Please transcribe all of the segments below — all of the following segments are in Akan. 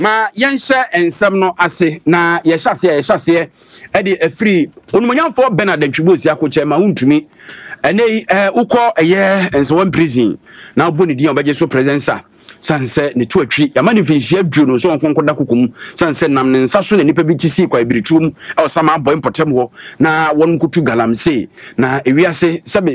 ma yɛnhyɛ ensɛm no ase na yɛhyɛ ɛde afiri onumonyamfo Bernard Ntwibosi akokyɛ ma wontumi ɛnɛ wokɔ ɛyɛ nsɛwɔn prison na wobɔ ne din ɔbɛgye so presensa sanse ne to atwi yama ne finhyia duo no so onkonko da kokom sanse nam ne nsa so na nipa bi tisi kwa ibirituom sama boy importem ho na won kutu galamse na ewiase sebe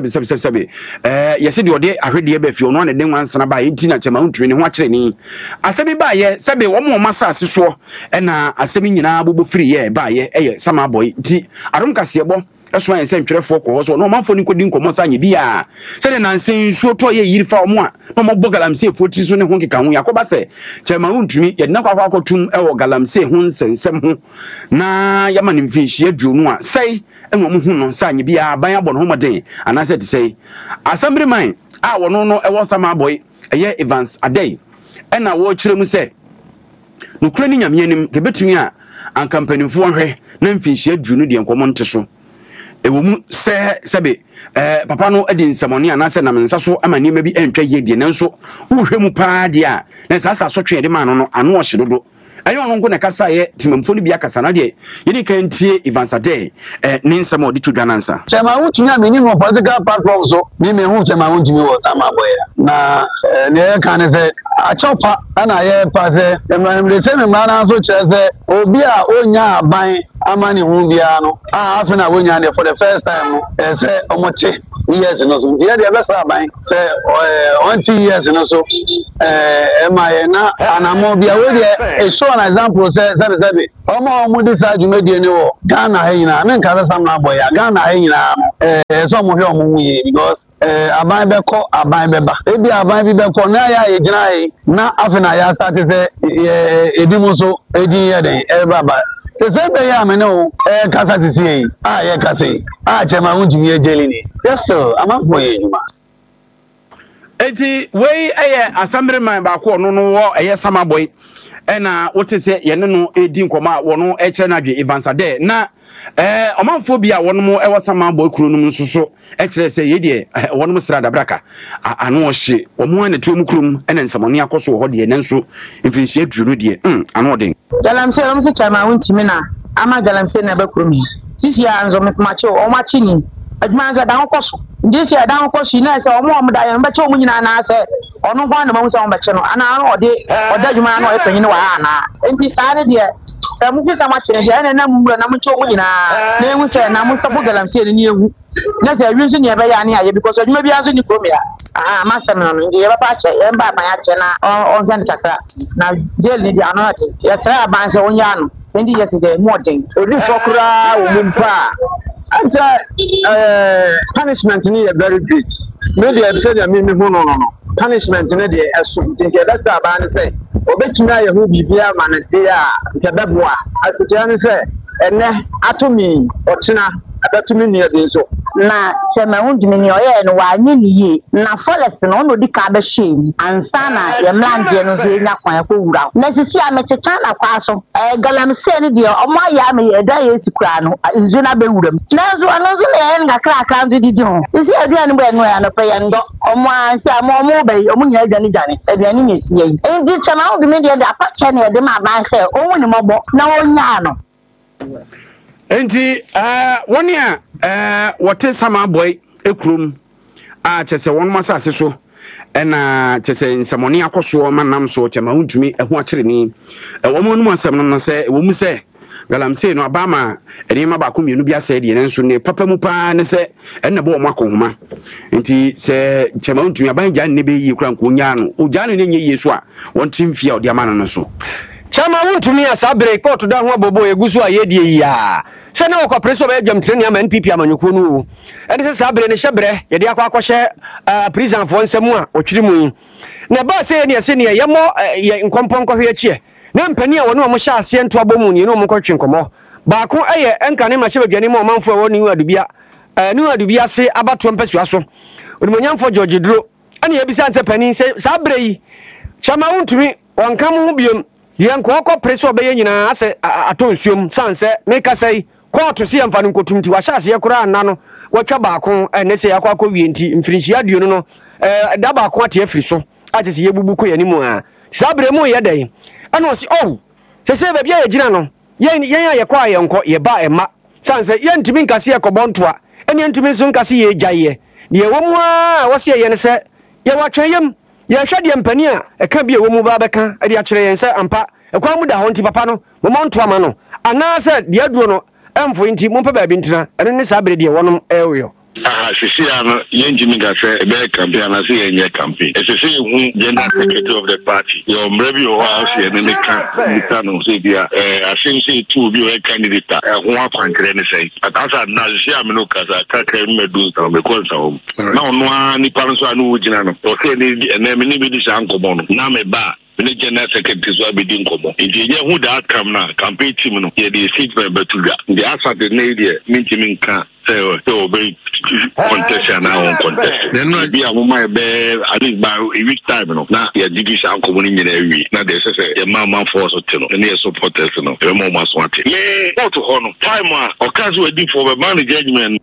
yese de ode ahwede ba fi ono na den wansana ba enti na chema ntumi ne ho akere ni asemi ba ye sebe wo mo masase so na asemi nyina bobo firi ye ba ye eye sama boy ti arom kase bo eso an se ntwerefo ko so no manfo ni kodi nkomo sa nye bia se de nansen nsuo to ye yirifa omo a no mo galamse foti so ne ho keka ho yakoba se chema untumi ye na kwakwa akotum ewo galamse ho nsensem ho na yama ne mfinhie aduonu a sei enwo mo hu no sa nye bia ban abɔ no ho moden anase te sei assembly man a wono no ewo sama boy eye Evans Adey na wo kyerɛ mu se no kura ni nyame anim ke betumi a an kampanimfo hwɛ na mfinhie aduonu de nkomo nte so ewo mu sebe papa no edi nsamoni anase na mensa so amani ma bi entwa yedie nanso wohwe mu paa de a na sasa so twede ma no ano ohye dodo ayo no nko na kasa ye timamfo ni bia kasa na de yedi kan tie Evans Adey ne nsam odi to dwanansa chema wutunya meni no political platform so me hu chema wuntumi wo sama boya na ne kan se achopa ana ye pa se emre se me mara so chese obi a onya aban amani hu bia no afina wonya de for the first time se omoche years no so dia de besa aban se 20 years no so emaye na anamo bia we de so an example say omo dis adwumadi ni wo Ghana ha nyina me nka sam na boy ya Ghana ha nyina so mo hwe omo wuye because aban beko aban beba ebi aban bi beko na ya ejina na afina ya start say edimu so edin ye den baba se be ya me no kasa tisi ye kase chema unjimi ye jeli ni yes sir amafo ye nyuma eti we assemblyman ba ko no wo sama boy na wote se ye no edi nkoma wono ekere na dwe Evans Adey na omanfo bi a wono mo sama boy kuro no nsoso ekere se ye de wono mo sra dabraka ano ohye omo na tuom kurum na nsamoni akoso ho de nanso mfinhie duru de ano den galamse o mse chama wuntimi na ama galamse na ba kurum sisi ya nzo mekmache o machi ni adwuma ga dan koso ndisi ya dan koso na se omo da yan ba che omo nyina na se onu gwa na mamu se omo bache no ana ode odadwuma na o epanyi no wa ana enti sare de se mu fi sama che de na mu na mu che omo nyina na ehu se na mu sabo galamse ni ehu na se awi nso ne be ya ne aye because adwuma bi aso ni kurom ya masem no ndi ye ba pa che ye ba ban ya che na on kan kaka na jail ni di ano ya se aban se onya no sendi ye se de modern ori fokura o mumpa punishment ni very good media be say me hu no punishment ni de eso nke that's about say obetumi aye hu bibia ma na de a nke beboa asitia ni say ene atomi otena abatumi ni de so na chema undimi ni oye no wa anyi ni ye na forest no no di ka be hye ansa na ye mlanje no ze nya kwan ko wura na sisi a mechecha na kwa so galamse ni de omo ya me ye da ye sikura no nzu na be wuram na zo anozo na ye ngakra aka ndu didi ho sisi aduane bo eno ya no pe ye ndo omo ansa omo be omo nya aduane aduane ni sie yi ndi chema undimi de apa che na ye de ma ban se owu ni mobo na onya no enti woni a wote sama boy ekrum a chese won masase so na chese nsamoni akoso manam so chema huntumi ehu akere ni womo no asem no se womu se galamse no abama enima ba ko mienu bia se de nenso ne papa mu pa ne se enne bo mo akohoma enti se chema huntumi abanja ne be yi kura nko nya no o ja no ne nye yesu a won timfia odi amana no so chama huntumi asabre court da ho bobo egusu a yedie ya se na okwa preso be dwam treni ama NPP amanyuko no ene se sabre ne hyebre ye de akwa prison fo nsemu a otwiri mu na ba se ne se ne ye mo ye nkompon kohwe achie na mpani a wono mo hya ase nto abomu ni no mo kotwe nkomo ba ko eye enka ne ma hye badwane mo manfo a woni adubia se abato mpasua so onimonyamfo George Duro ane ye bisa nse pani se sabre yi chama huntumi wankam ho biom ye nkoko preso be ye nyina ase atonsuom sanse meka sei court si amfa nkotumti wa hyase ye kura anna no watwa baako ene se yakwa wie nti mfirinhia aduo no da baako ate afiri so ate se ye bubu ko yanimu a sabre mu ye dai ana o si oh se ba bia ye gina no yen ye kwa ye nko ye ba ema sanse ye ntimi nkase ye kobontoa ene ntimi so nkase ye gyaye ye wo mu a wo se ye ne se ye watweyem ye hwede mpani a eka bia wo mu ba beka e de a kire yen se ampa ekwa mu da ho nti papa no mo montoa ma no ana se de aduro no emfo nti mo mpa ba bi ntina ene ne sa bere de wonom ewo sisi ano yenjimi gase ebe campaign na say yenye campaign sisi hu general secretary of the party your mrebi o house ye ne ka no say bia asense tu bi o candidate ho akwantere ne say atasa na sisi amino kasa kakra medu ta be ko so na ono ani pa so anu ugina no o say ne me ni bi di san komo no na me ba the general secretary so be din komo e who that come na campaign team no ye dey sit by betuga the answer the need here minti nka so be contest now on contest then be a woman be I think by a week time no na ye didi san komo ni nyina wi na dey say the man force to no na supporters no e mo ma so ate me what to hono time o ka so edi for be man judgment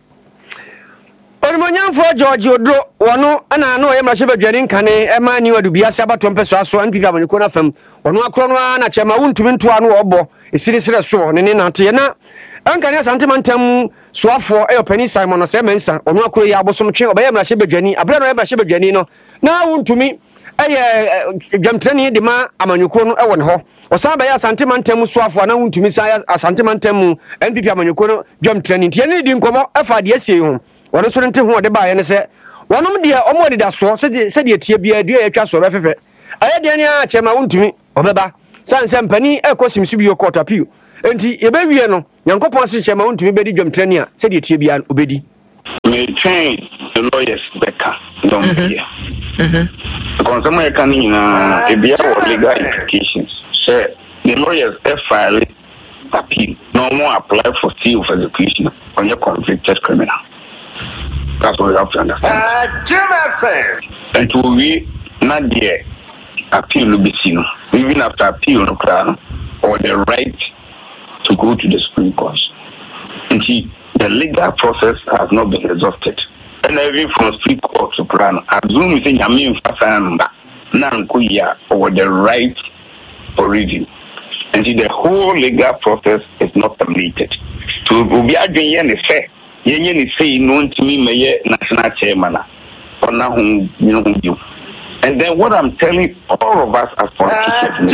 Ormonyamfo George Odro wono ana na oyema hye badwani nkane ema ni wadu bia sia bato mpeso aso anpipa abanyeko na fam wono akro no na chema wuntumi ntoa no obo esirisire so ne na te na ankane asante mantam soafo eyopani Simon no se mensa wono akro ya abosom twe obayema hye badwani abra no oyema hye badwani no na wuntumi eye dwamtrani de ma amanyeko no ewo ne ho osan ba ya asante mantam soafo na wuntumi sa asante mantam anpipa amanyeko no dwamtrani tie ne di nkomo efa de asie ho wono so nte ho de ba ye ne se wonom de omo de da so se de tie bia dua ya twa so be fefe aye de ne a chema wontumi obeba sanse mpani ekosimsu bi court appeal enti ye be wie no nyankopon se chema wontumi be di dwamtrani a se de tie bia obedi me train the lawyers better don't hear because some can na e bia or legal implications say the lawyers file appeal no more apply for seal of execution on your convicted criminal. That's what you have to understand. Jim FM. And to we not there appeal will be seen. Even after appeal no crown or the right to go to the Supreme Court. And the legal process has not been exhausted. And even from Supreme Court to crown, assume you say Yamin Fasanda Nankuya or the right for review. And the whole legal process is not terminated. To be arguing the fair. Yenye ni say no ntimi meye national chairman ona hu you. And then what I'm telling all of us as politicians,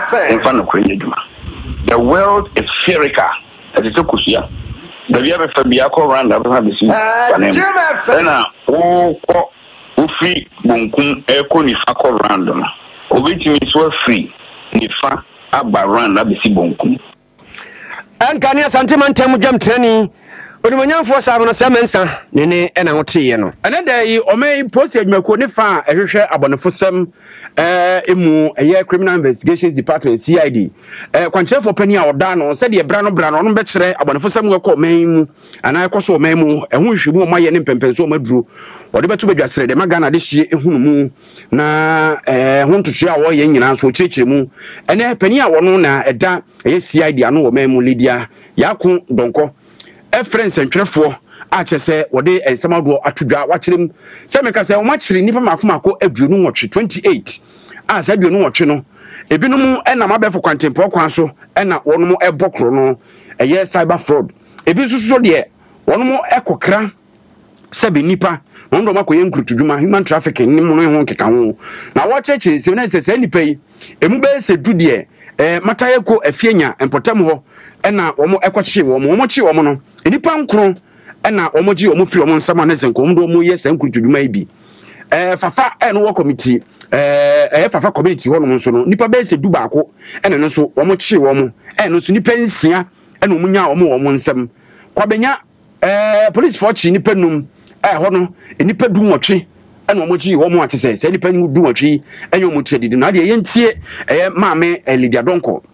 the world is spherical. As it's a kusia. The other Fabia around have the then free bunkum eko ni fa random. Obetimi so free ni fa abaran na bisi bunkum. Ankania santimantem jam training Onimanyamfo sabu no semensa ne na wotiye no ene da yi omei post adwumako ne fa ehwehwe abonefosem emu eye criminal investigations department CID kwanchefo pani a oda no se de bra no be kire abonefosem wekọ omemu ana ekoso omemu ehun hwimu maye ne mpempenso maduro ode beto badwasere de magana de hye ehunu mu na hontohwe a wo ye nyina so kirikire mu ene pani a wono na eda eye CID ano omemu Lydia yakun donko friends and trefo a chese wode ensamado atudwa wachirem se meka se o machiri nipa makomako aduonu nwotwe 28 a se aduonu nwotwe no ebinom na mabefo kwantempo kwan so na wonom ebokro no eye cyber fraud ebi susu de wonom ekokra se be nipa wondo makoye nkrutudwuma human trafficking ni mu no ho keka ho na wacheche se na se nipa yi emu be se du de matayeko afienya empotam ho na womo ekwachi womo chi womo no enipa nkro na womo gi womo firi womo nsama na zenko womo do womo ye sankutuduma ibi fafa no wo committee fafa committee ho no nso no nipa be se du baako na no so womo chi womo no so nipa nsia na womo nya womo nsam kwabenya police for chi nipa num ho no nipa du nwotwe na womo gi womo atese se nipa du nwotwe enyo mo tredidi na de yentie maame Lydia Donko.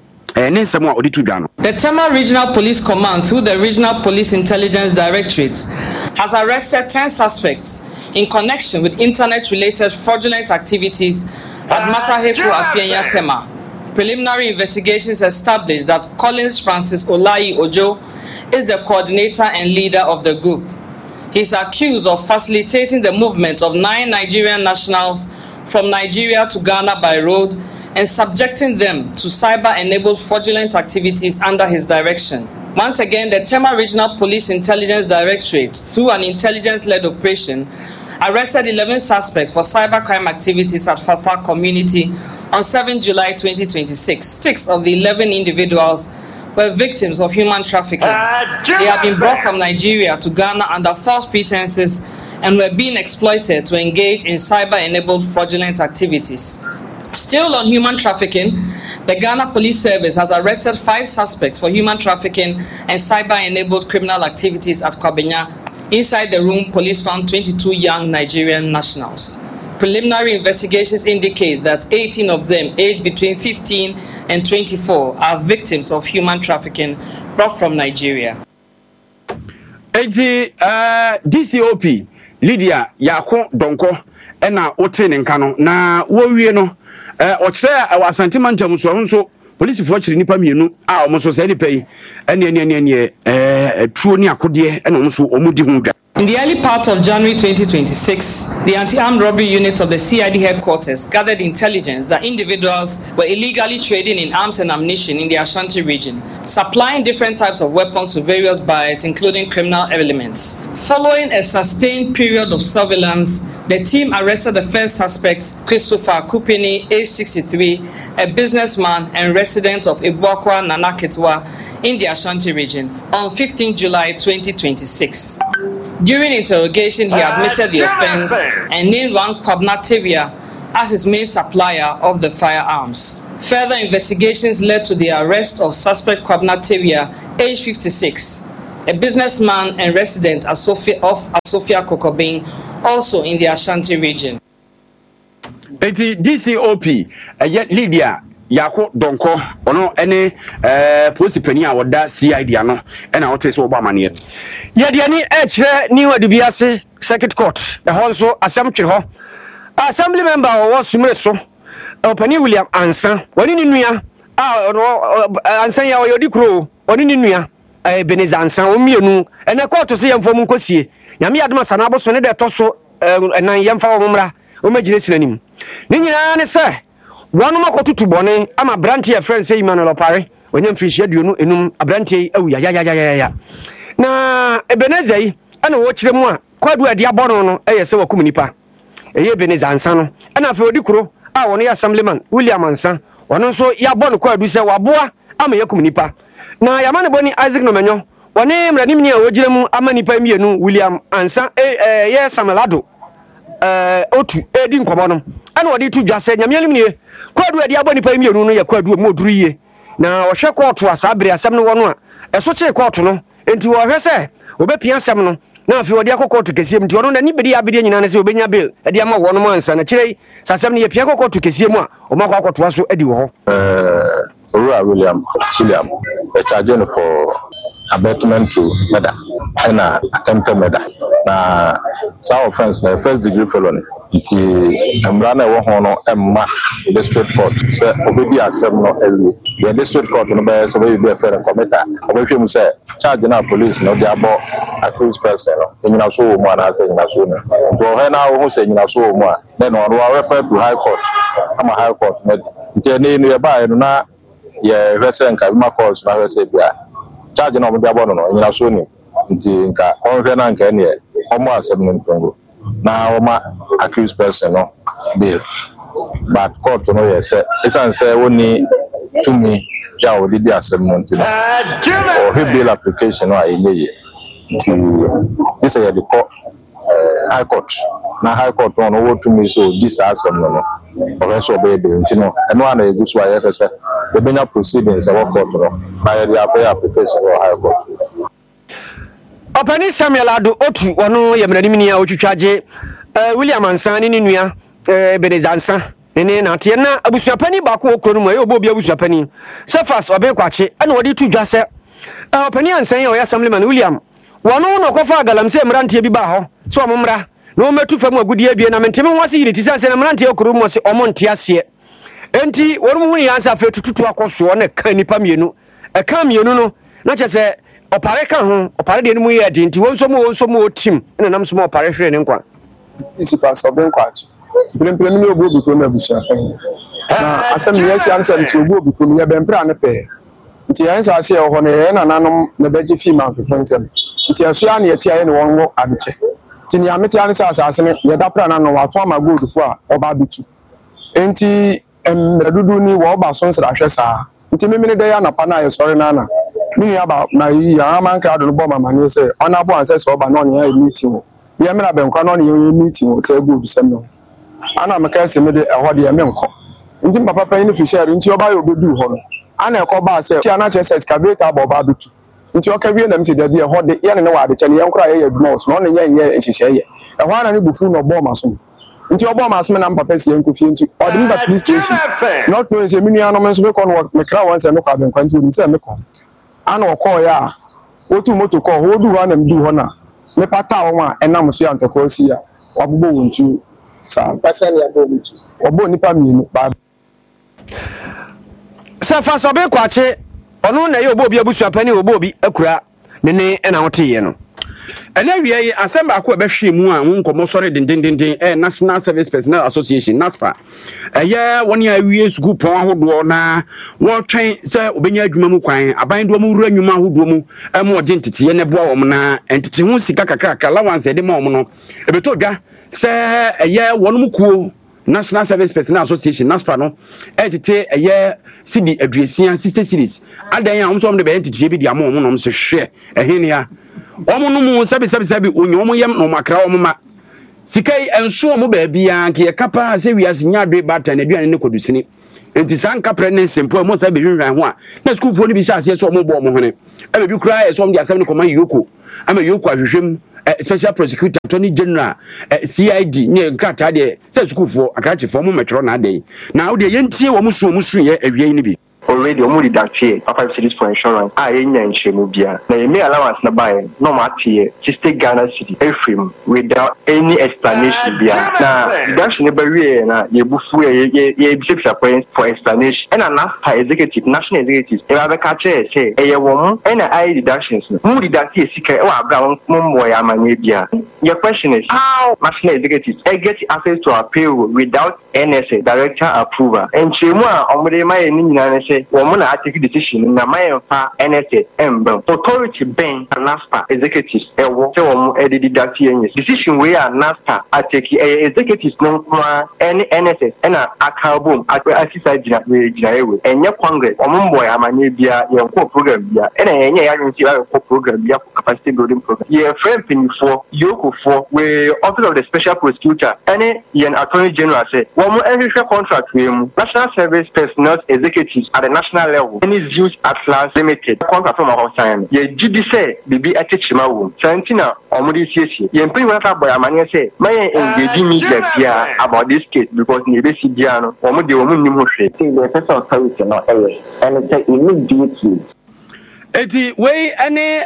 The Tema Regional Police Command, through the Regional Police Intelligence Directorate, has arrested 10 suspects in connection with internet-related fraudulent activities at Matahepu Afienya Tema. Preliminary investigations established that Collins Francis Olayi Ojo is the coordinator and leader of the group. He is accused of facilitating the movement of 9 Nigerian nationals from Nigeria to Ghana by road and subjecting them to cyber-enabled fraudulent activities under his direction. Once again, the Tema Regional Police Intelligence Directorate, through an intelligence-led operation, arrested 11 suspects for cybercrime activities at Fafa community on 7 July 2026. 6 of the 11 individuals were victims of human trafficking. They had been brought from Nigeria to Ghana under false pretenses and were being exploited to engage in cyber-enabled fraudulent activities. Still on human trafficking, the Ghana Police Service has arrested 5 suspects for human trafficking and cyber-enabled criminal activities at Kwabenya. Inside the room, police found 22 young Nigerian nationals. Preliminary investigations indicate that 18 of them, aged between 15 and 24, are victims of human trafficking brought from Nigeria. DCOP Lydia Yako Donko ena otraining kano na wowie no okire awasante manjam so nso police fo chiri nipa mienu a omo say nipa yi ene tuo ni akode ena omo so omudi hu dwa. In the early part of January 2026, the anti-armed robbery units of the CID headquarters gathered intelligence that individuals were illegally trading in arms and ammunition in the Ashanti region, supplying different types of weapons to various buyers, including criminal elements. Following a sustained period of surveillance, the team arrested the first suspect, Christopher Kupini, age 63, a businessman and resident of Ibwakwa, Nanaketwa, in the Ashanti region, on 15 July 2026. During interrogation, he admitted the offense and named one Kwabna Tevia as his main supplier of the firearms. Further investigations led to the arrest of suspect Kwabna Tevia, age 56, a businessman and resident of Asofia Kokobing, also in the Ashanti region. DCOP Lydia Yako Donko ono ene police pani a woda CID ano ena wote so oba mane Yadiani echre ni wadubiase circuit court e honso assembly ho assembly member wo sumre so opani William Ansan woni ni nua Ansan ya oyodi kro woni ni nua Ebenezer Ansan o mienu ene court se yemfo mu nkosie nyame adoma sanabo so ne de to so enan yemfa wo mra o magire sinanim ni nyina ne se wanu makotutu bone ama branti ya friend say Emmanuel Opare wonyam fishi aduonu enum abranti awu ya na Ebenezer yi ana wo kire mu a kwadu ade abono no eyese wakum nipa eye Ebenezer Ansan no ana afi odikuro a wono ya assemblyman William Ansan wono so ya bono kwadu se waboa ama yakum nipa na yamane boni Isaac Nomenyo wone mranimni a wogire mu ama nipa mienu William Ansan ye Samelado otu edi nkobo no ana wodi tu dwase nyamyalimnie kwadu ade aboni pa mienu no ye kwadu mu oduriye na ohwe kotu asabere asem no wono a eso che kotu no enti wo hwe se obepia asem no na afi wodi akokotu kesiem nti wono na ni bedi abedi nyina ne se obenya bill ade ama wono mo ansa na kirei sasem ne ye pia kokotu kesiem a o makwa kotu aso edi wo ho William charged for abetment to murder and attempted murder. Na some offense na first degree felony. Nti amrana wo hono emma district court say obedi asem no early. The district court no be so be fair committee. Obehwe mu say charge na police no dey abo accused person no. Enyina so wo mu ana say enyina so no. To he na wo say enyina so wo mu a then no refer to high court. Ama high court met. Nti ne no ye ba no na ye resen ka ma calls na resen bia charge na mo dia bono no nyina so ni nti nka onhwe na nka ne omo asem no ntongo na oma accused person no bail but court no ye say isan say woni tumi ya odi di asem no ntino o he bail application no ayenye nti this is the court high court na high court no wo tumi so this asem no o so be ntino eno ana egusu aye kese the benya proceedings our court no by the application or high court. Opani Samuel Ado otu wono yemranimni a otwitwaje William Ansan ni nua Ebenezer Ansan ne na te na abusuapani ba ko okoro mu obo bi abusuapani Sefas obekwache ana wodi tu dwase Opani Ansan ya assemblyman William wono no kofa galamse mrantie bi ba ho so omumra no metu fam agudie bie na menteme ho ase yiri ti sanse na mrantie okoro mu se omonte ase enti wono hu yansa fe tututu akoso na ka nipa mienu ka mienu no na chese opare ka ho opare de mu ye de nti wonso mu otim na nam so mu opare hwere ne nkwa isi fa so ben kwachi plemplen mi obo bi ko na busa na asɛm yɛ si answer nti obu obi kun yɛ bɛmpra ne pɛ nti yɛn sa ase ɛwɔ hɔ no yɛn nananom na bɛgye fii ma afefɛ nsɛm nti ɛso a ne yɛte ayɛ ne wɔn wɔ adekyɛ nti ne ametea ne sɛ asase no yɛda pra na no wato ama gold fo a ɔba abetu nti mmerɛ dodo ni wɔ ɔba so nsra ahwɛ saa nti mimi ne dɛ yɛ anapa na yɛsɔre na ana me nua ba na yi ama nkra do no bɔ mama ne sɛ ɔna bɔ ansɛ sɛ ɔba na ɔne yɛ meeting wɔ yɛ mmerɛ bɛnkwa na ɔne yɛ meeting wɔ sɛ gold sɛm no ana meka sɛ me de ɛhɔ de yɛ me nkɔ nti papa panyin fi share nti ɔba yɛ obedu hɔ no ana ɛkɔ ba sɛ tia na kyerɛ sɛ excavator bɔ ɔba abetu nti ɔka wie nam sɛ dabi ɛhɔ de yɛ ne wɔ adekyɛ ne yɛn kora yɛ adwuma wɔ so na ɔne yɛ nhyehyɛ yɛ ɛhɔ ana ne bufu na ɔbɔ ma so nti ɔbɔ ma so na papa si yɛn kofie nti ɔde me ba police station not knowing sɛ me nua no nso mekɔ no mekra wɔn sɛ mekɔ abɛnkwa nti ɔnim sɛ mekɔ ana ɔkɔɔ yɛ a wotu moto kɔɔ hɔ odu hɔ na mdu hɔ na mepa taa wɔn a ɛnam so yɛ antɔkɔ si a wabobɔ wɔn tu saa pɛsɛ ne abɔ wɔn tu ɔbɔ nipa mmienu baa sɛ fa sɛ ɔbɛkɔ akye ɔno na ɛyɛ ɔbɔ obi abusua pani ɔbɔ obi akura ne ɛna woteyɛ no ɛna wie yi asɛm baako a ɛbɛhwɛ mu a wo nkɔmmɔ sɔre dendendenden National Service Personnel Association NASPA ɛyɛ wɔne a awie sukuu pɔn ahodoɔ na wɔtwɛn sɛ obɛnya adwuma mu kwan aban doɔ mu wura nnwuma ahodoɔ mu ɛma ɔgye nteteeɛ ne boa wɔn na ntete ho sika kakraka allowance ɛde ma wɔn no ɛbɛtɔ dwa sɛ ɛyɛ wɔn mu kuo National Service Personnel Association NASPA no ɛtete ɛyɛ CD aduasia 60 series adan a wɔn so wɔn de bɛyɛ nteteeɛ bi de ama wɔn nom sɛ hwɛ ɛhenia wɔn no mu sabi onye wɔn yam no makra wɔn ma sika yi enso wɔn baabi a nke kapa sɛ wiase nya adwe bata na aduane ne kodusini enti san kapre ne sempo mo sa behwehwan ho a na schoolfo no bi hyɛ aseɛ sɛ wɔn bɔ wɔn ho ne ɛbɛ bi kura ɛsɛ wɔn de asɛm ne kɔman yoko ama yoko ahwehwem special prosecutor attorney general CID ne nkrataa de sɛ schoolfo akrakyefo mo metro na adai na wo de yɛntie wɔn so yɛ awie ni bi already omo redacted 5 cities for insurance yenya nhyɛmu bia na yemi allowance na buy no matter 60 Ghana cedi efrim without any explanation bia na deduction be wie na yebufu ye bisepsa point for explanation and NASPA executive national executive e ba ka che say eye wom and I deductions no deduct e sika e wa abra mo ya amanye bia your question is how national executive get access to our payroll without NSA director approval and chemu a omode mai ni nyina ne woman na take decision na mayenfa NSA emba authority ben NASPA executives ewo se woman e deduct yen decision we are NASPA take executives no any NSS na akabom asisa gina ewe enye congress woman boy amanye bia yenko program bia na enye ya nti yenko program bia capacity building program ye friend pinifo yoko for we office of the special prosecutor any yen attorney general say woman ehwehwe contract we mu national service personnel executives at the national level any use Atlas Limited contract from our sign ye gidi say bibi atechima wo santina omudi siesie ye mpini wona boy amane say my engage media bia about this case because ne be si bia no omudi omunnim ho hwe the person authority no and say immediately eti we any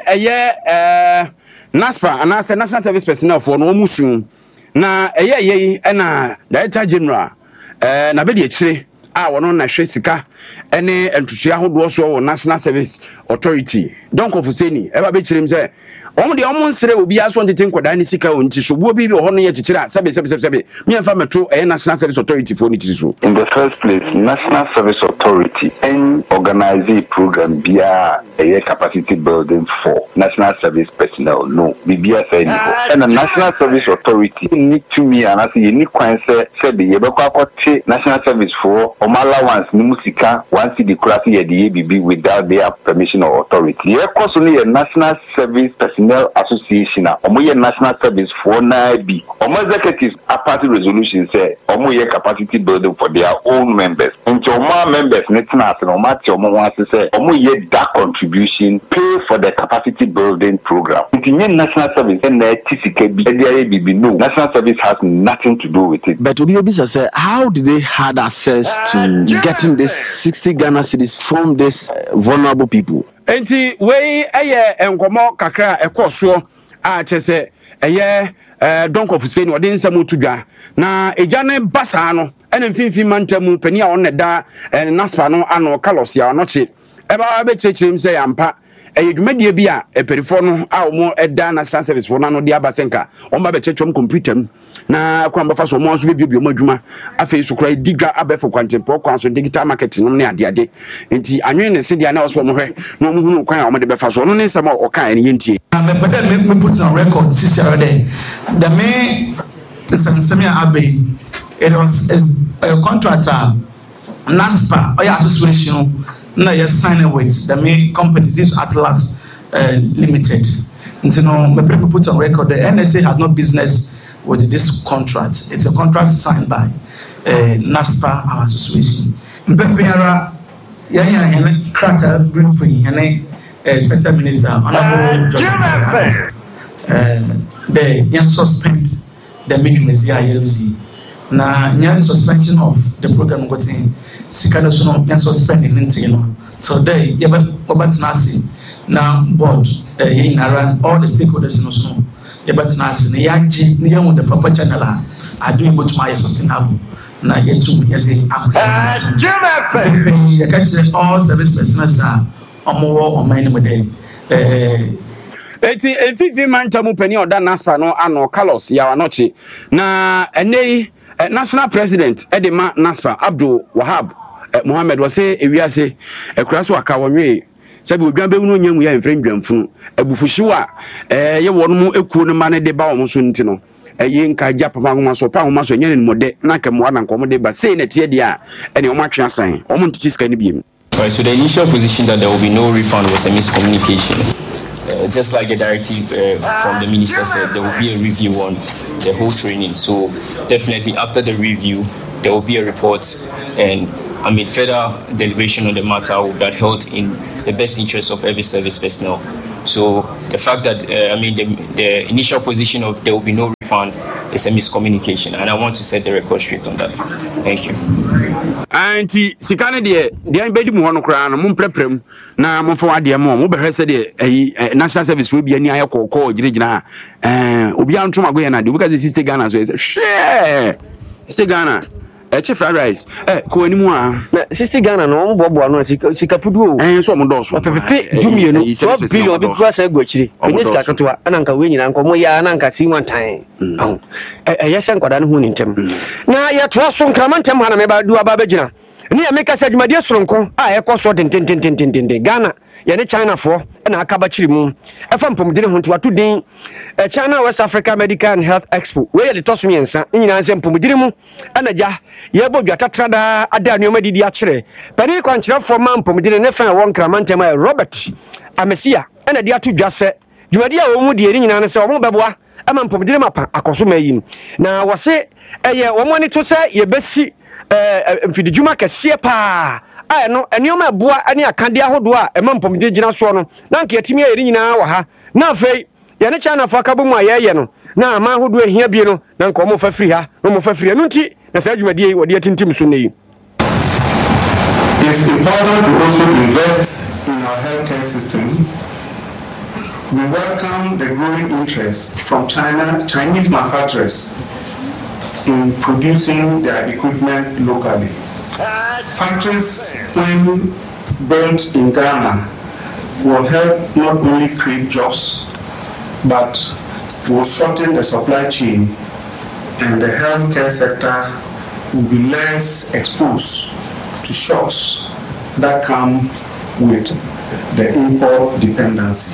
NASPA and as National Service Personnel for no musu na ye na Director General na be de chire a wono na hwe sika ene entutua hodo so wo National Service Authority don kofuseni e ba be chirem se omo de omo nsere obi aso ntete nkoda ni sika onti so bo bi ho no ye chichira sebe me amfa meto National Service Authority for niti so. In the first place, National Service Authority and organize a program via a capacity building for National Service personnel. No, BBS and the National Service Authority need to me and I say you need to say the National Service for Omala once Nimusika once the class the ABB without their permission or authority. Here course only a National Service Personnel Association or National Service for NIB. Or executives a party resolution say or capacity building for their own members. And to more members, Netnas and Omatio wants to say, that contribution pay for the capacity building program. In National Service and the TCKB, no, National Service has nothing to do with it. But Obiobisa said, how did they had access to getting this 60 Ghana cedis from these vulnerable people? Enti we enkomo kakra ekoso a chese donk of Hussein wadin samu tudwa na ejane basa no ene mfimfim mantamu pani a on da NASPA no ano Carlos ya onoche eba be chechirem se yampa dwumadie bi a perifo no a omo eda national service for no de abasenka o ma be chechom computer mu na kwa mbafa so mo so be bio mo adwuma afei so kra diga abefo kwantempo kwa so digital marketing no ne ade enti anwen ne se dia na so mo hwe no mo hunu kwan a mo de befa so no ne nsem o kan ne yentie me put on record this year there the me Samia Abbey it was a contractor NASPA or association na you sign with the main company this Atlas Limited. You know, me put on record the NSA has no business with this contract. It's a contract signed by NASPA our association. Mpempiara yanya krata briefing Secretary Minister Honorable they suspend the Mijumezia Yeruzi. Na nya suspension of the program gotin sikano so no nya suspending nti no so day ye obatinasi na board ye inara all the stakeholders no so ye batinasi na yaji na ye the proper channel a do able to my sustainable na ye tu ye dey ye catch all service personnel omo oman ni model eti efifi mancha mu pani oda NASPA no ano Carlos ya wanochi na enei national president edema NASPA Abdul Wahab Mohammed wase ewiase ekuraso aka wonwe sabi odwan bewunu nyam ya mfrem dwamfunu abufuhyiwa ye wono mu ekuo no ma ne de ba wo so nti no ye nka ja papa ngoma so pa ngoma so nyane ni mode na kemo ana nkomo de ba sei na tie dia ene o ma twa san o mo ntiti ska ni biem. Right, so the initial position that there will be no refund was a miscommunication. Just like the directive from the minister said, there will be a review on the whole training. So definitely after the review, there will be a report and further deliberation on the matter that held in the best interest of every service personnel. So the fact that the initial position of there will be no refund is a miscommunication, and I want to set the record straight on that. Thank you. Anti sikane de bedi mu hono kra no mo mpreprem na mo fa ade mo be hwese de national service we bi ani aye kokko girigina obi antom agoye na de because the sister Ghana so share sister Ghana chief fried rice ko ani mu a sister Ghana no mo bobo no sikapudu o so mo do so pepepe dumie no 12 billion bi kura sa agwachiri enye sika totoa ananka we nyina nko mo ya ananka si wantan yɛhyɛ nkwada no ho ne ntɛm na yɛtoa so nkrama ntɛm ha na meba du aba bɛgyina ne yɛ meka sɛ adwumadeɛ soronko a ɛkɔ so dentententententen Ghana yɛne Chinafoɔ na aka bakyiri mu ɛfa mpɔmudene ho nti wato din China West Africa Medical and Health Expo wei yɛde tɔ so mmiɛnsa nyinaa sɛ mpɔmudene mu ɛna gya yɛbɔ dwatatra daa ada nneɔma didi akyerɛ pani kwankyerɛfoɔ ma mpɔmudene ne fa ɛwɔ nkrama ntɛm a Robert Amesia ɛna de ato dwa sɛ dwumadeɛ a wɔn mu deɛ ne nyinaa ne sɛ wɔn bɛboa ama mpɔmudene mapa akɔso ma yi na wɔse ɛyɛ wɔn ani to sɛ yɛbɛsi mfididwuma kɛseɛ paa a ɛno nneɛma ɛboa ne akadeɛ ahodoɔ a ɛma mpɔmudene gyina soɔ no na nka yɛtumi ayɛ ne nyinaa wɔ ha na afei yɛne Chinafoɔ aka bɔ mu a yɛyɛ no na ama ahodoɔ ahia bie no na nka wɔn fa firi ha na wɔn fa firi ɛno nti na saa dwumadie yi wɔde atintim so na yi. It's important to also invest in our healthcare system. We welcome the growing interest from Chinese manufacturers in producing their equipment locally. Factories when built in Ghana will help not only create jobs, but will shorten the supply chain, and the healthcare sector will be less exposed to shocks that come with the import dependency.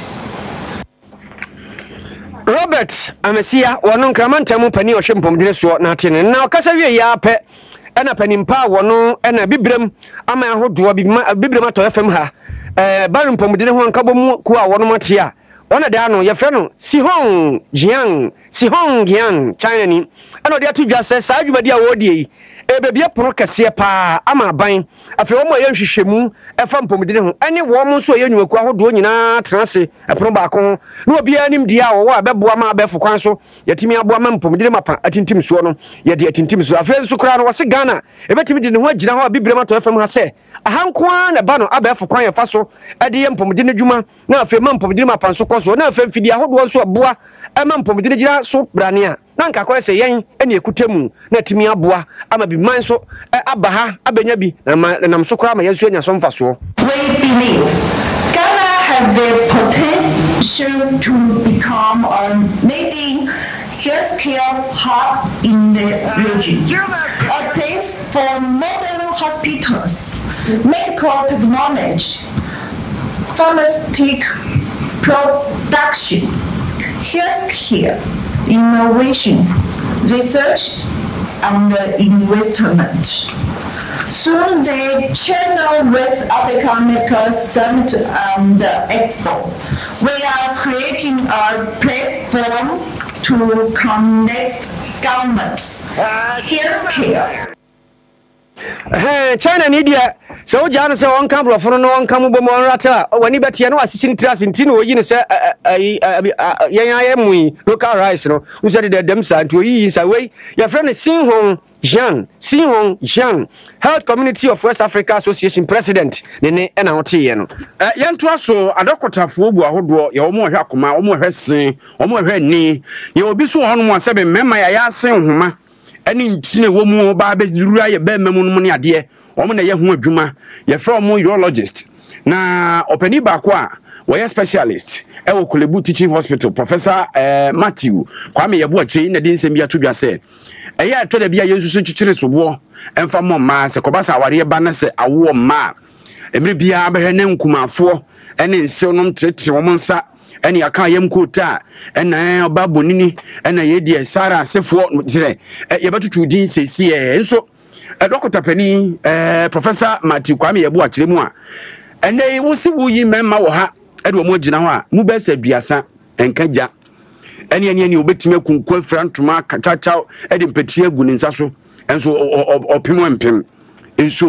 Robert Amesia wono nkramantamu pani ohwe mpomdine so na atene na okasa wie ya pɛ ɛna panimpa wono ɛna bibrem ama ahodoɔ bibrem atɔ fm ha bari mpomdine ho ankabom ku a wono mate a ona de ano yɛfrɛ no Sihong Jiang China ni ɛna ɔde ato dwa sɛ saa dwumadi a wɔdie yi ebebie pono kɛseɛ paa ama aban afei wɔn a yɛ nhwehwɛmu ɛfa mpomdine ho ɛne wɔn nso yɛ nnwaku ahodoɔ nyinaa transe ɛpono baako ho na obi anim die a wɔwɔ abɛboa ma abɛfo kwan so yɛtumi aboa ma mpomdine mapa atintim soɔ no yɛde atintim so afei nso koraa no wɔse Ghana ebɛtumi de ne ho agyina hɔ a bibrem atɔ fam ha sɛ ahankoa na ba no abɛfo kwan yɛfa so ɛde yɛ mpomdine dwuma na afei ma mpomdine mapa nso kɔ so na afei mfidi ahodoɔ nso aboa ɛma mpomdine gyina so brane a na nka kɔ sɛ yɛn ɛne ekutamu na timi aboa ama bi man so aba ha abenya bi na nam so koraa ma yɛn so anya so mfa so. Ghana have the potential to become a leading healthcare hub in the region, a place for modern hospitals, medical technology, pharmaceutical production, healthcare, innovation, research, and investment. Soon the China West Africa Medical Summit and Expo. We are creating a platform to connect governments, healthcare. China Nidia. So Jan say one camera for no one come bomo rata when you bet no assistant trust in tino yin say yayamui local rice no who said the dem side to yi is away your friend Sinhong Jean Health Community of West Africa Association President ne na hote ye no yanto so adokotafo bu ahodo ye omo hwe akoma omo hwe sen omo hwe ni ye obi so hono mo sebe mema ya sen homa ani ntine wo mu ba be zurua ye ba memu no ne ade omo na ye ho adwuma ye fra omo urologist na opani ba ko a we specialist e wo Kolebu Teaching Hospital Professor Matthew Kwame Yabuachi na din sembi atodwa se eya to da bia yensusu chichire sobo emfa mo ma se kobasa aware ba na se awo ma emre bia behwe ne nkumafo ene nse nom trete wo nsa ene aka yam kota ene oba bonini ene ye die Sara asefo dire ye batutu din sesi enso Dr. Penny Professor Matthew Kwame Yabuachi mu a ene wo si wo yi memma wo ha ede wo mo gina ho a mu be sa duasa enkaja ene obetime kunkwa frantuma kachacha ede mpeti agu ne nsa so enso opimo empem enso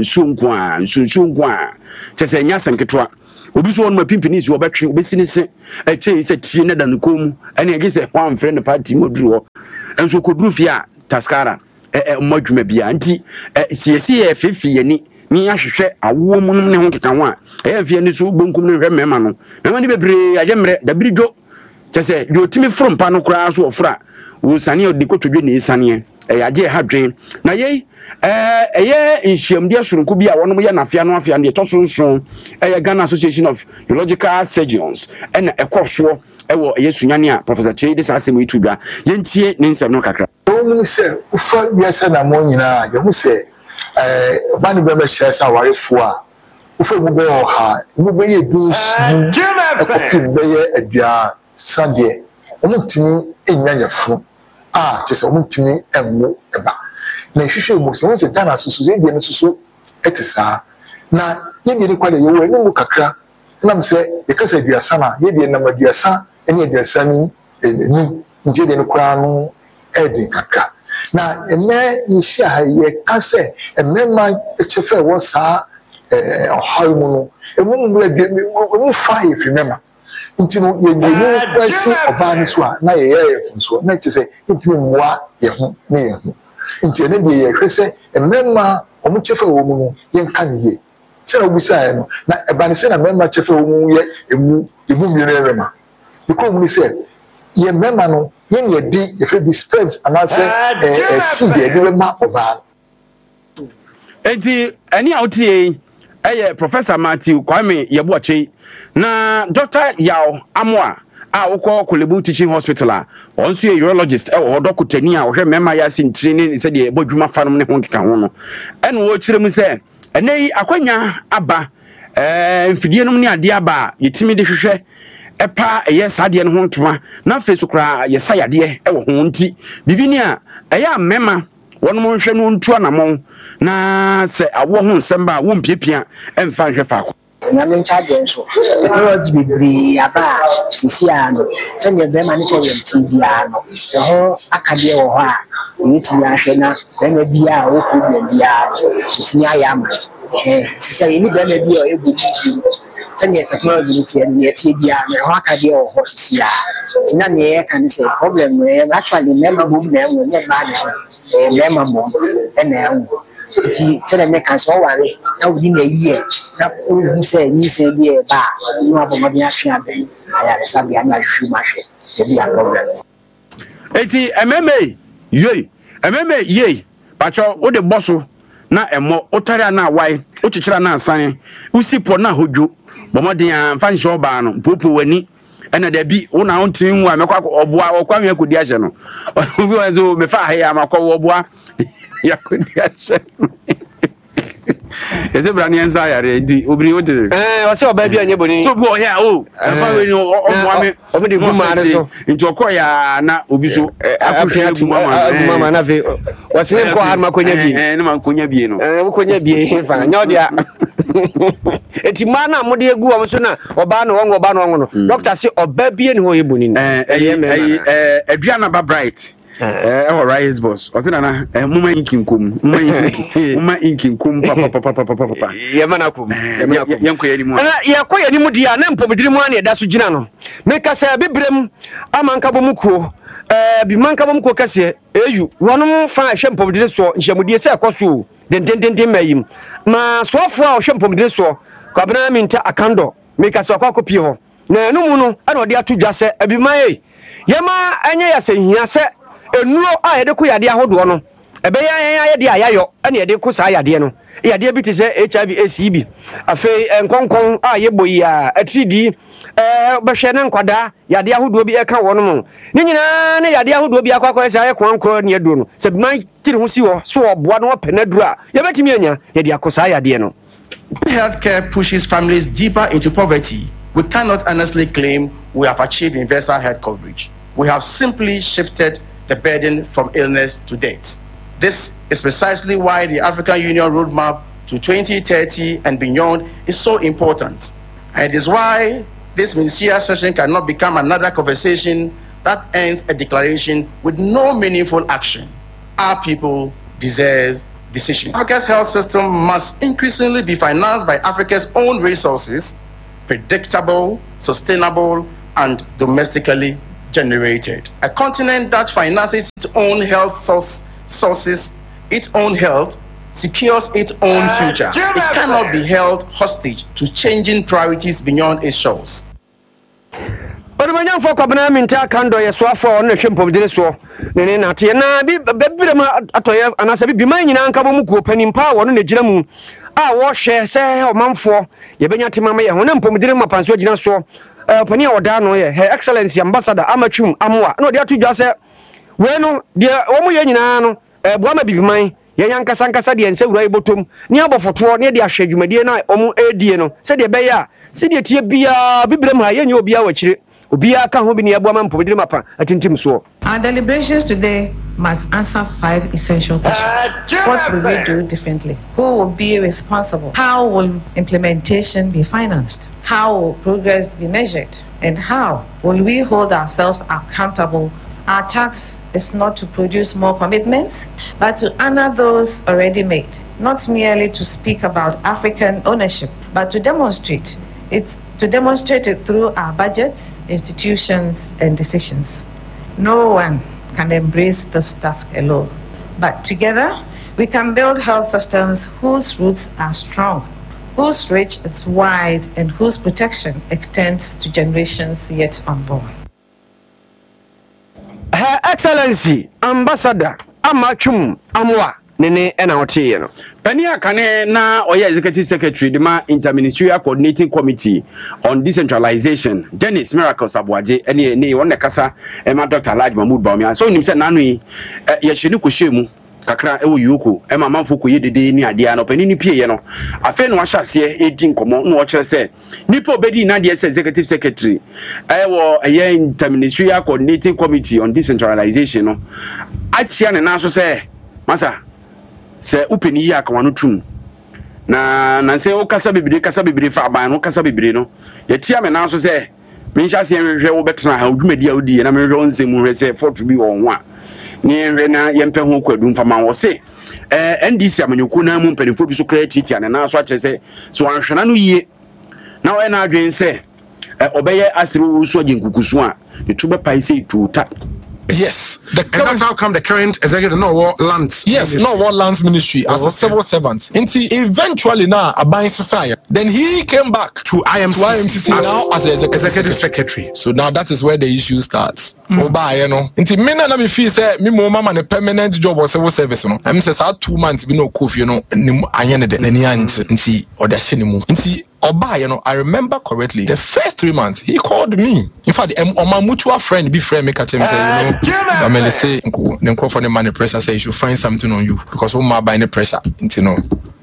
nkwa chese nya sanketwa obi so wonu mapimpini si obetwe obesini se eche se tie na dan kom ene age se one friend party moduru ho enso koduru fi a taskara modwuma bia nti siesi efefi yani ni ahwehwe awo mu ne ho keka ho a efie ni so bonkum ne hwe mema no mema ni bebre ajemre dabirijo chese de otimi from pa no kura so ofra wo sane odi kotodwe ne sane yaje hadwen na ye eye nhyiamde asurunku bi a wono ye nafia no afia ne tosonson Ghana Association of Urological Surgeons ena ekoso ewo eye sunyane a Professor Chei de sasem itubia ye ntie ne nsem no kakra onu se ufa biasa na mo nyina ye hu se bani be me shesa warefo a ufa mu be oha mu be ye du ekopim be ye adua Sunday, omutimi enyanya fu chese omutimi enwo eba na hwehwe mu so wonse Ghana susu ye die susu etisa na ye die kwale ye we mu kakra na mse ye kasa duasa na ye die na maduasa enye duasa ni ni nje die kwara no edi kakra na eme yihia ha ye kase emema echefe wo sa ohamu no emu mu le mu fa ye fimema intino ye ni kwasi obani so na ye funso na tse intino mwa ye ho na ye ho intino de ye hwese emema omu chefe wo mu no ye nka ne ye se na obusa no na ebani se na memma chefe wo mu ye emu ebu mi na rema because mu se ye memma no ye ne di ye fe bi sperms anase seed de be ma oba enti ani outie Professor Matthew Kwame Yabuachi na Dr. Yao Amoa a wokọ Kolebu Teaching Hospital a onso ye urologist wo dokotani a wo hwe mema ya sintrine se de bodwuma fanom ne ho keka ho no ene wo kirem se ene akwanya aba mfidie nom ne ade aba yetimi de hwehwe epa eye sade ne ho ntoma na fesu kra ye sayade wo ho nti bibini a eya mema wonom hwe no ntu anamon na se awo ho nsamba wo mpiepia emfa hwe fa nyame charge so technology bibiri aba sisiano senya be mani ko yem tibiano ho akade wo ho a yiti ahwe na na bia wo ko bia tinya yama sisia ni be na bia ebu senya technology ni tibia na ho akade wo ho sisia tina ne kan say problem we actually member boom na we ne ba ne member boom na wo ti tell me can so worry na we na yie na who say ni say be ba no abomodi ahwe aben aya resabi na hwu mahwe e be a problem eti MMA ye pacho wo de bosso na emo otare na wai o chichira na asane usipo na hodwo bomodin an fan show ba no popo wani ena da bi una on tin wa mekwa oboa okwa akodi ahye no obi wa zo me fa ha ya makwa oboa yakodi ahye ese brani enza yare di obiri odi o se oba bi anye boni so bo ya o fa we ni omo ame obi de guma re so nti okoya na obi so akuhwe guma na ve o se ko har makonya bi ne man konya bi no konya bi fa nya odia eti mana mode egu o so na oba no wongo no doctor say oba bi ni ho yeboni ni aduana ba bright Rise boss. I said, Muma inkinkum, Muma inkinkum, papa. Yamanakum, Yako Yanimudia, Nempo, Bidrimani, Dasujano. Make us a bibrem, Amankabomuko, Bimankabomko Cassia, you, one fine shampoo of this sort, Shamudia Sakosu, then Mayim. Ma so far shampoo of this sort, Cabana Minta Akando, make us a copio. No, no, I don't dare to just say, Abimai. Yama, Anya say, Yasa. Enuro a yede ko yade ahodo no ebe ya yede ayayo ene yede ko sa yade no yade bi te se HIV ACB afi enkonkon a yeboyi a atridi behwe ne nkwada yade ahodo bi e ka wono mo ni nyina ne yade ahodo bi akwa se aye kwankro ne edu no se man tiri ho si wo so oboa no penaduru a ye betimi anya yade akosa yade no. Healthcare pushes families deeper into poverty. We cannot honestly claim we have achieved universal health coverage. We have simply shifted the burden from illness to death. This is precisely why the African Union Roadmap to 2030 and beyond is so important. And it is why this ministerial session cannot become another conversation that ends a declaration with no meaningful action. Our people deserve decision. Africa's health system must increasingly be financed by Africa's own resources, predictable, sustainable, and domestically generated. A continent that finances its own health sources, its own health, secures its own future. It cannot be held hostage to changing priorities beyond its shores. But when you folk abna minta kando ye so afọ on hwempo bidire so ne na te na bi bebire ma atoye anasa bi man nyina nka bo mu ko panimpa wo no ne gina mu a wo hwe se omanfo ye benya tema ma ye ho ne mpomidire ma panso gina so pani oda no ye her excellency ambassador Amachum Amwa no de atudwa se we no de wo mu ye nyina no boama bibiman ye nyanka sankasa de nsewura ibotom ne abofoto ne de ahwe dwumadie na omu edie no se de be ya se de tie bia bibire ma ye nya obia wachire. Our deliberations today must answer 5 essential questions. What will we do differently? Who will be responsible? How will implementation be financed? How will progress be measured? And how will we hold ourselves accountable? Our task is not to produce more commitments, but to honor those already made. Not merely to speak about African ownership, but to demonstrate it through our budgets, institutions, and decisions. No one can embrace this task alone, but together we can build health systems whose roots are strong, whose reach is wide, and whose protection extends to generations yet unborn. Her Excellency Ambassador Amachum Amwa Nene Enaotieno. Penia Kane na Oya Executive Secretary Dema Interministerial Coordinating Committee on Decentralization, Dennis Miracles Abwaje, any one kasa Emma Dr. Elijah Mahmoud Baumia. So nimse nanui yeshini kushemu kakra ewu yuku Emma Manfuku yedede ni adia no penini pie ye no. Afen no ahyasie edi nkomo no wo kire se nipo bedi na de Executive Secretary ewo eye Interministerial Coordinating Committee on Decentralization no. Achia ne na so se masa se upeni yi aka wano tum na se o kasa bibire fa ban no kasa bibire no ye tia me na so se me ncha se hwehwe wo betena ha odwumadi a odi na me hwehwe onsem hwehwe se fortu bi wo ho a ni hwehwe na ye mpɛ ho kwadu mfama wo se NDC amanyuku na mu mpanifo bi so kra titia ne na so akye se so anhwena no yie na wo na adwen se obeye asiri wo so agenkukusu a ne to be pai se tuta. Yes, that's how come the current executive no war lands. Yes, no war lands ministry as a civil servant. Until eventually now a buying society. Then he came back to IMCC now as the executive secretary. So now that is where the issue starts. Oba, you know. Until me na me feel say me mo mama a permanent job or civil service no. I'm say 2 months be no coffee you know. Anya ne de nani anti nti oda hye ne mu. Nti Oba, you know, I remember correctly. The first 3 months he called me. In fact, my mutual friend, be friend, make a say, you know, I mean, let's say, the for the money pressure say you should find something on you because my buying the pressure, you know.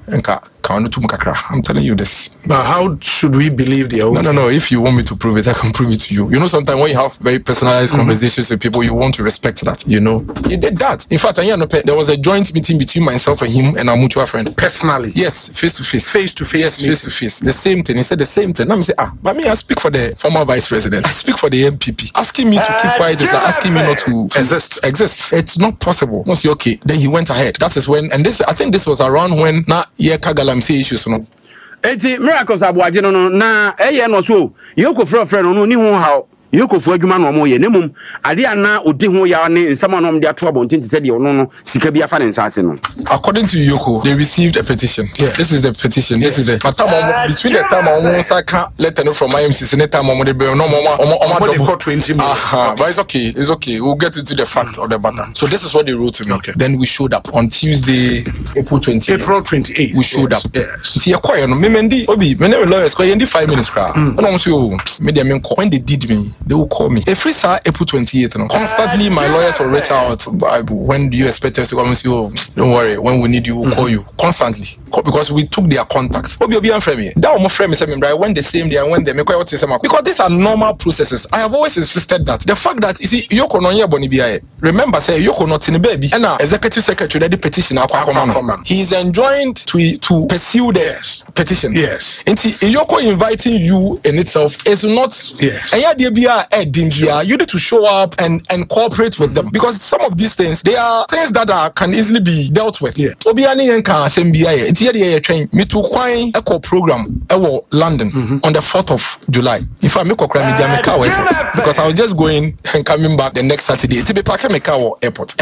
I'm telling you this. But how should we believe the old? No. If you want me to prove it, I can prove it to you. You know, sometimes when you have very personalized conversations with people, you want to respect that. You know, he did that. In fact, there was a joint meeting between myself and him and our mutual friend. Personally? Yes, face to face. Face to face. Yes, face to face. The same thing. He said the same thing. Let me say, but me, I speak for the former vice president. I speak for the MPP. Asking me to keep quiet is like asking me not to exist. It's not possible. No, say okay. Then he went ahead. That is when, and this, I think this was around when Kagalam say issues no. Eti miracles abuaje no na eye no so yoko frɛ no ni hu haw yoko fu adwuma no mo ye nemum ade ana odi hu ya ne nsama no de ato abontin te se de no sika bi afa ne nsase no. According to Yoko, they received a petition. Yeah. This is the petition. This is the between the time Saka letter from IMCC and the time they be no more 20 million. But it's okay. We'll get into the facts of the matter. So this is what they wrote to me. Okay. Then we showed up on Tuesday, April 28th. We showed up. Yes. See, no memendi obi me name lawyers ko yendi 5 minutes cra. No so media men when they did me, they will call me. Every April 28th no. Constantly my lawyers will reach out. When do you expect us to come and say, oh, don't worry, when we need you, we'll call you. Constantly. Because we took their contacts. Obi and Fremi. That was my friend, I went the same day and when they make what because these are normal processes. I have always insisted that the fact that you see Yoko no Bonibia. Remember, say Yoko not in a baby. And executive secretary the petition he is enjoined to pursue the petition. Yes. And see Yoko inviting you in itself is not you need to show up and cooperate with them because some of these things they are things that can easily be dealt with. Obiani Yanka SMBI, it's here train me to Kwine Echo program London on the 4th of July. If I make a crime, because I was just going and coming back the next Saturday. It's a Airport.